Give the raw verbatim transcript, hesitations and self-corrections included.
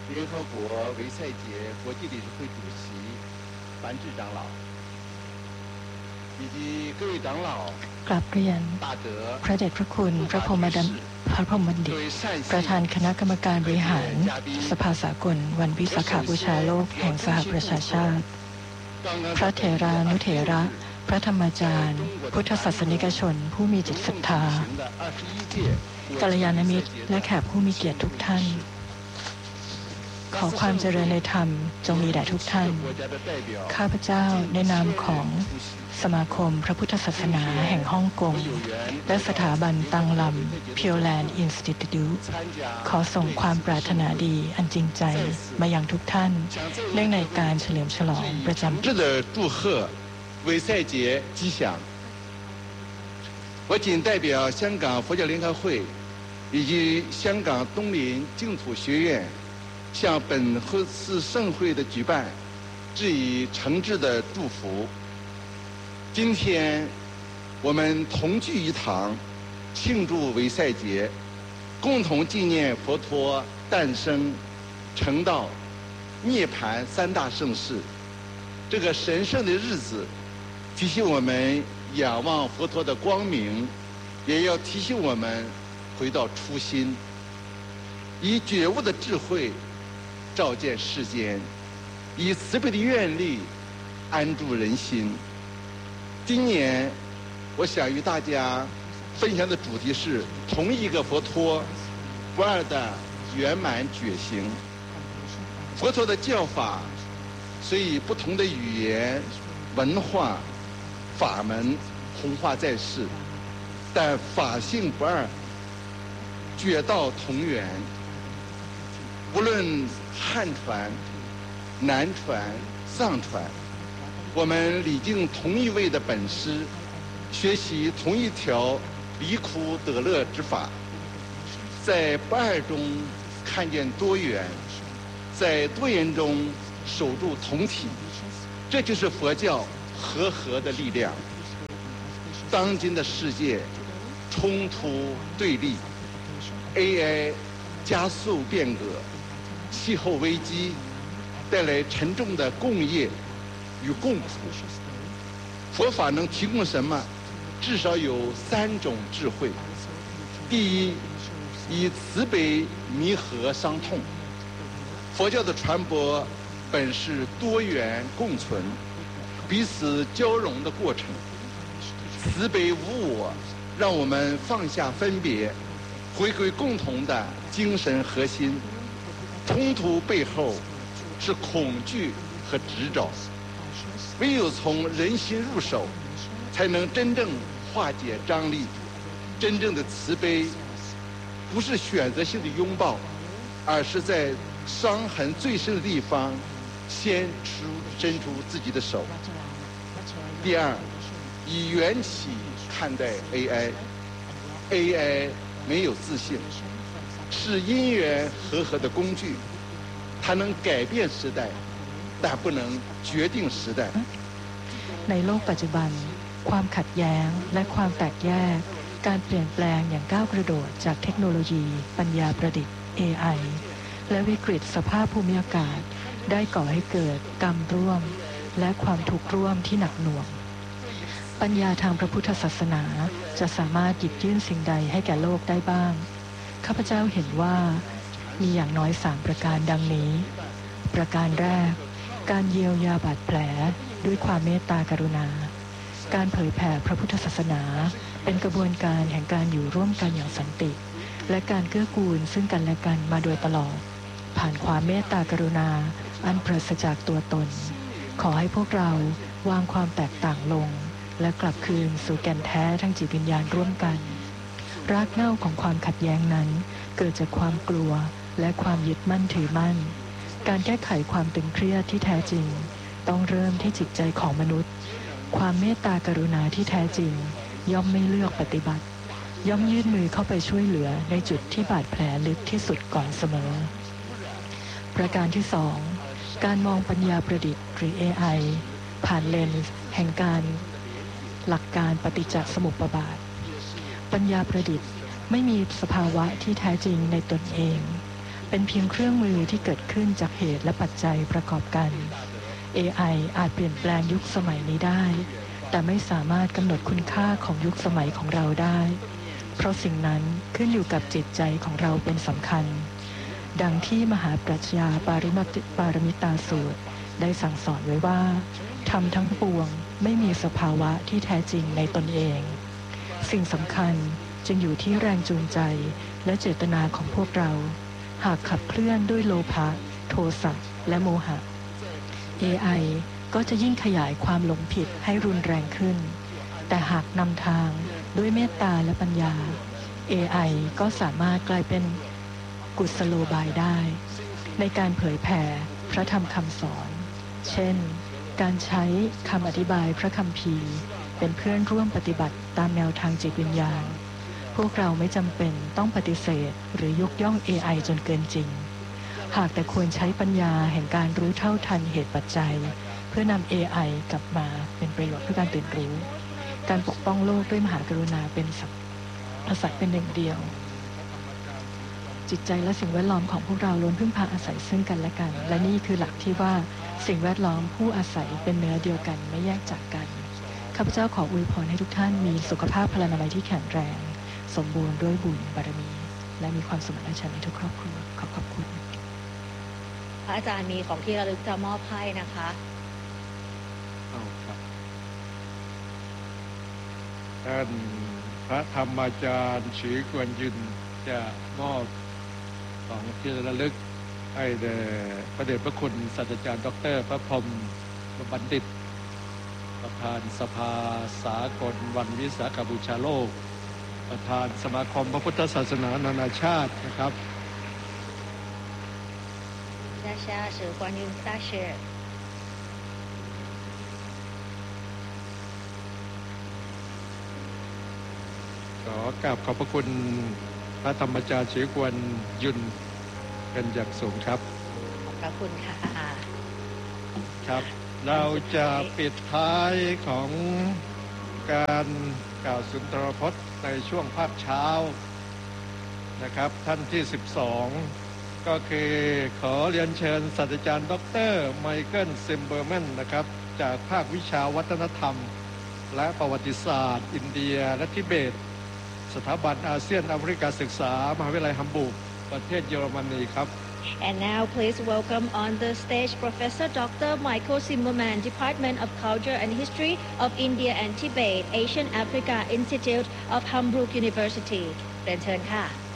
联合国维赛节国际理事会主席樊志长老以及各位长老กราบเรียนพระเดชพระคุณพระพรหมดันพระพรหมบัณฑิตประธานคณะกรรมการบริหารสภาสากลวันวิสาขบูชาโลกแห่งสหประชาชาติพระเถรานุเถระพระธรรมจารย์พุทธศาสนิกชนผู้มีจิตศรัทธากัลยาณมิตรและแขกผู้มีเกียรติทุกท่านขอความเจริญในธรรมจงมีแด่ทุกท่านข้าพเจ้าในนามของสมาคมพระพุทธศาสนาแห่งฮ่องกงและสถาบันตังลำ Pure Land Institute ขอส่งความปรารถนาดีอันจริงใจมายังทุกท่านเนื่องในการเฉลิมฉลองประจำปี祝贺维赛节吉祥。我谨代表香港佛教联合会以及香港东林净土学院向本次盛会的举办致以诚挚的祝福。今天我们同聚一堂，庆祝维赛节，共同纪念佛陀诞生、成道、涅槃三大盛事。这个神圣的日子，提醒我们仰望佛陀的光明，也要提醒我们回到初心，以觉悟的智慧照见世间，以慈悲的愿力安住人心。今年我想与大家分享的主题是同一个佛陀，不二的圆满觉行。佛陀的教法虽以不同的语言、文化、法门弘化在世，但法性不二，觉道同源。无论汉传、南传、藏传，我们礼敬同一位的本师，学习同一条离苦得乐之法，在不二中看见多元，在多元中守住同体，这就是佛教和合的力量。当今的世界冲突对立 ，A I 加速变革，气候危机带来沉重的共业与共苦。佛法能提供什么？至少有三种智慧。第一，以慈悲弥合伤痛。佛教的传播本是多元共存、彼此交融的过程。慈悲无我，让我们放下分别，回归共同的精神核心。冲突背后是恐惧和执着，唯有从人心入手，才能真正化解张力。真正的慈悲不是选择性的拥抱，而是在伤痕最深的地方先出伸出自己的手。第二，以缘起看待 A I，A I 没有自信，是因缘和合的工具，它能改变时代，但不能决定时代。 ในโลกปัจจุบันความขัดแย้งและความแตกแยกการเปลี่ยนแปลงอย่างก้าวกระโดดจากเทคโนโลยีปัญญาประดิษฐ์ เอ ไอ และวิกฤตสภาพภูมิอากาศได้ก่อให้เกิดกรรมร่วมและความทุกข์ร่วมที่หนักหน่วงปัญญาทางพระพุทธศาสนาจะสามารถหยิบยื่นสิ่งใดให้แก่โลกได้บ้างข้าพเจ้าเห็นว่ามีอย่างน้อยสามประการดังนี้ประการแรกการเยียวยาบาดแผลด้วยความเมตตากรุณาการเผยแผ่พระพุทธศาสนาเป็นกระบวนการแห่งการอยู่ร่วมกันอย่างสันติและการเกื้อกูลซึ่งกันและกันมาโดยตลอดผ่านความเมตตากรุณาอันปราศจากตัวตนขอให้พวกเราวางความแตกต่างลงและกลับคืนสู่แก่นแท้ทั้งจิตวิญญาณร่วมกันรากเหง้าของความขัดแย้งนั้นเกิดจากความกลัวและความยึดมั่นถือมั่นการแก้ไขความตึงเครียดที่แท้จริงต้องเริ่มที่จิตใจของมนุษย์ความเมตตากรุณาที่แท้จริงย่อมไม่เลือกปฏิบัติย่อมยื่นมือเข้าไปช่วยเหลือในจุดที่บาดแผลลึกที่สุดก่อนเสมอประการที่สองการมองปัญญาประดิษฐ์หรือ เอ ไอ ผ่านเลนส์แห่งการหลักการปฏิจจสมุปบาทปัญญาประดิษฐ์ไม่มีสภาวะที่แท้จริงในตนเองเป็นเพียงเครื่องมือที่เกิดขึ้นจากเหตุและปัจจัยประกอบกัน เอ ไอ อาจเปลี่ยนแปลงยุคสมัยนี้ได้แต่ไม่สามารถกำหนดคุณค่าของยุคสมัยของเราได้เพราะสิ่งนั้นขึ้นอยู่กับจิตใจของเราเป็นสำคัญดังที่มหาปรัชญาปาริมัติปารมิตาสูตรได้สั่งสอนไว้ว่าธรรมทั้งปวงไม่มีสภาวะที่แท้จริงในตนเองสิ่งสำคัญจึงอยู่ที่แรงจูงใจและเจตนาของพวกเราหากขับเคลื่อนด้วยโลภะโทสะและโมหะ เอ ไอ ก็จะยิ่งขยายความหลงผิดให้รุนแรงขึ้นแต่หากนำทางด้วยเมตตาและปัญญา เอ ไอ ก็สามารถกลายเป็นกุศโลบายได้ในการเผยแผ่พระธรรมคำสอนเช่นการใช้คำอธิบายพระคัมภีร์เป็นเพื่อนร่วมปฏิบัติตามแนวทางจิตวิญญาณพวกเราไม่จำเป็นต้องปฏิเสธหรือยกย่อง เอ ไอ จนเกินจริงหากแต่ควรใช้ปัญญาแห่งการรู้เท่าทันเหตุปัจจัยเพื่อนำ เอ ไอ กลับมาเป็นประโยชน์เพื่อการตื่นรู้การปกป้องโลกด้วยมหากรุณาเป็นอาศัยเป็นหนึ่งเดียวจิตใจและสิ่งแวดล้อมของพวกเราล้วนพึ่งพาอาศัยซึ่งกันและกันและนี่คือหลักที่ว่าสิ่งแวดล้อมผู้อาศัยเป็นเนื้อเดียวกันไม่แยกจากกันข้าพเจ้าขออวยพรให้ทุกท่านมีสุขภาพพลานามัยที่แข็งแรงสมบูรณ์ด้วยบุญบารมีและมีความสมานฉันท์ในทุกครอบครัวขอขอบคุณพระอาจารย์มีของที่ระลึกจะมอบให้นะคะเอาครับท่านพระธรรมอาจารย์ศรีกวนยุนจะมอบของที่ระลึกให้แด่พระเดชพระคุณศาสตราจารย์ดร.พระพรหมบัณฑิตประธานสภาสากลวันวิสาขบูชาโลกประธานสมาคมพระพุทธศาสนานานาชาตินะครับ大家是关于大学ขอกราบขอบพระคุณพระธรรมอาจารย์ศรีกวนยุนเป็นอย่างสูงครับขอบพระคุณค่ะครับเราจะปิดท้ายของการกล่าวสุนทรพจน์ในช่วงภาคเช้านะครับท่านที่สิบสองก็คือขอเรียนเชิญศาสตราจารย์ดร.ไมเคิลซิมเบอร์แมนนะครับจากภาควิชาวัฒนธรรมและประวัติศาสตร์อินเดียและทิเบตสถาบันอาเซียนแอฟริกาศึกษามหาวิทยาลัยฮัมบูร์กประเทศเยอรมนีครับ And now please welcome on the stage Professor Doctor Michael Zimmerman, Department of Culture and History of India and Tibet, Asian Africa Institute of Hamburg University. เรียนเชิญค่ะ